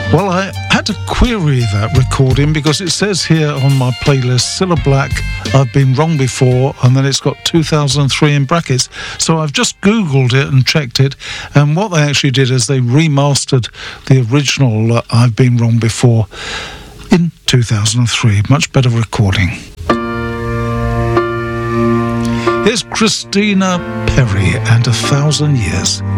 Well, I had to query that recording because it says here on my playlist, Cilla Black, I've Been Wrong Before, and then it's got 2003 in brackets. So I've just Googled it and checked it, and what they actually did is they remastered the original I've Been Wrong Before in 2003. Much better recording. Here's Christina Perri and 1,000 Years.